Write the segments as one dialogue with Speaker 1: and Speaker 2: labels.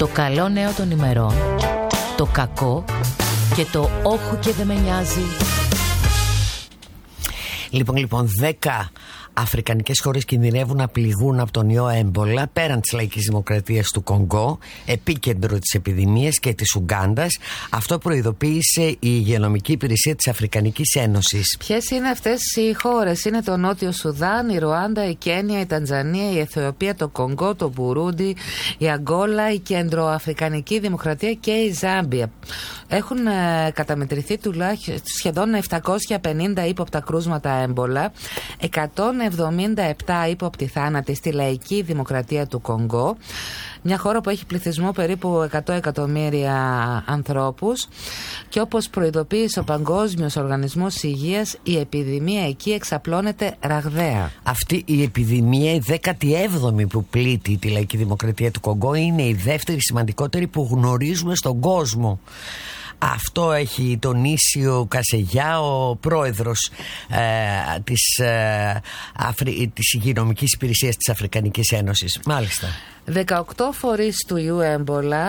Speaker 1: Το καλό νέο των ημερών, το κακό και το όχου και δεν με νοιάζει. Λοιπόν, 10 αφρικανικές χώρες κινδυνεύουν να πληγούν από τον ιό έμπολα πέραν της λαϊκής δημοκρατίας του Κονγκό, επίκεντρο της επιδημίας, και της Ουγκάντας. Αυτό προειδοποίησε η Υγειονομική Υπηρεσία της Αφρικανικής Ένωσης.
Speaker 2: Ποιες είναι αυτές οι χώρες? Είναι το Νότιο Σουδάν, η Ρουάντα, η Κένια, η Τανζανία, η Αιθιοπία, το Κονγκό, το Μπουρούντι, η Αγγόλα, η Κεντροαφρικανική Δημοκρατία και η Ζάμπια. Έχουν καταμετρηθεί τουλάχιστον σχεδόν 750 ύποπτα κρούσματα έμπολα, 177 ύποπτοι θάνατοι στη λαϊκή δημοκρατία του Κονγκό, μια χώρα που έχει πληθυσμό περίπου 100 εκατομμύρια ανθρώπους, και όπως προειδοποίησε ο Παγκόσμιος Οργανισμός Υγείας, η επιδημία εκεί εξαπλώνεται ραγδαία.
Speaker 1: Αυτή η επιδημία, η 17η που πλήττει τη λαϊκή δημοκρατία του Κονγκό, είναι η δεύτερη σημαντικότερη που γνωρίζουμε στον κόσμο. Αυτό έχει τονίσει ο Κασεγιά, ο πρόεδρος της Υγειονομικής Υπηρεσίας της Αφρικανικής Ένωσης. Μάλιστα.
Speaker 2: 18 φορείς του ιού έμπολα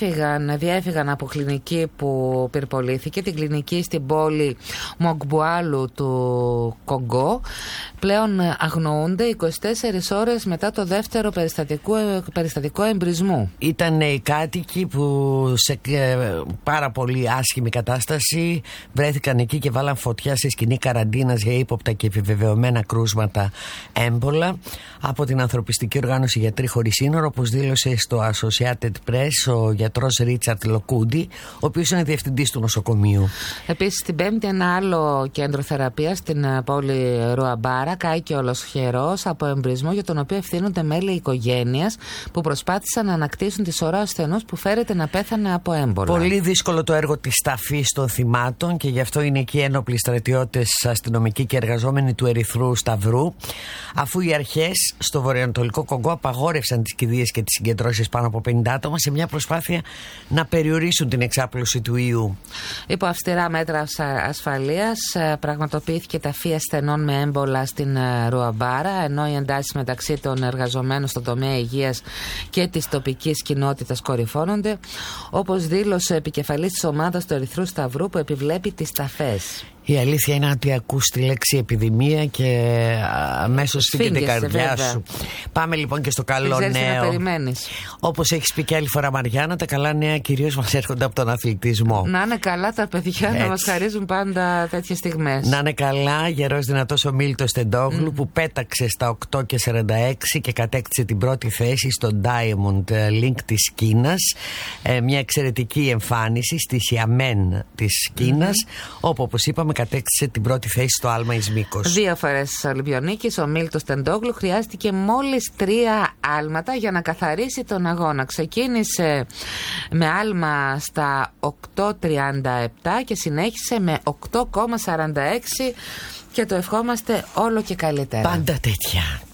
Speaker 2: διέφυγαν από κλινική που πυρπολήθηκε, την κλινική στην πόλη Μογκμπουάλου του Κονγκό. Πλέον αγνοούνται 24 ώρες μετά το δεύτερο περιστατικό εμπρισμού.
Speaker 1: Ήταν οι κάτοικοι που σε πάρα πολύ άσχημη κατάσταση βρέθηκαν εκεί και βάλαν φωτιά σε σκηνή καραντίνας για ύποπτα και επιβεβαιωμένα κρούσματα έμπολα από την ανθρωπιστική οργάνωση Γιατροί Χωρίς Σύνορα, όπως δήλωσε στο Associated Press ο γιατρός Ρίτσαρντ Λοκούντι, ο οποίος είναι διευθυντής του νοσοκομείου.
Speaker 2: Επίσης, την Πέμπτη, ένα άλλο κέντρο θεραπείας στην πόλη Ρουαμπάρα κάηκε ολοσχερός από εμπρισμό, για τον οποίο ευθύνονται μέλη οικογένειας που προσπάθησαν να ανακτήσουν τη σωρά ασθενούς που φέρεται να πέθανε από έμπολα.
Speaker 1: Πολύ δύσκολο το έργο της ταφής των θυμάτων, και γι' αυτό είναι εκεί ένοπλοι στρατιώτες, αστυνομικοί και εργαζόμενοι του Ερυθρού Σταυρού, αφού οι αρχές στο βορειοανατολικό Κονγκό απαγόρευσαν τις κηδείες και τις συγκεντρώσεις πάνω από 50 άτομα σε μια προσπάθεια να περιορίσουν την εξάπλωση του ιού.
Speaker 2: Υπό αυστηρά μέτρα ασφαλείας πραγματοποιήθηκε ταφή ασθενών με έμπολα στην Ρουαμπάρα, ενώ οι εντάσεις μεταξύ των εργαζομένων στον τομέα υγείας και της τοπικής κοινότητας κορυφώνονται, όπως δήλωσε ο επικεφαλής της ομάδας του Ερυθρού Σταυρού που επιβλέπει τις ταφές.
Speaker 1: Η αλήθεια είναι ότι ακούς τη λέξη επιδημία και αμέσως φύγει την καρδιά σου. Πάμε λοιπόν και στο καλό νέο. Όπως έχεις πει και άλλη φορά, Μαριάννα, τα καλά νέα κυρίως μας έρχονται από τον αθλητισμό. Να
Speaker 2: είναι καλά τα παιδιά, να μας χαρίζουν πάντα τέτοιες στιγμές.
Speaker 1: Να είναι καλά, γερός δυνατός ο Μίλτος Τεντόγλου που πέταξε στα 8:46 και κατέκτησε την πρώτη θέση στο Diamond League της Κίνας. Μια εξαιρετική εμφάνιση στη Σιαμέν της Κίνας, όπου, όπως είπαμε, κατέκτησε την πρώτη θέση στο άλμα εις μήκος.
Speaker 2: 2 φορές Ολυμπιονίκης, ο Μίλτος Τεντόγλου χρειάστηκε μόλις 3 άλματα για να καθαρίσει τον αγώνα. Ξεκίνησε με άλμα στα 8:37 και συνέχισε με 8,46 και το ευχόμαστε όλο και καλύτερα.
Speaker 1: Πάντα τέτοια.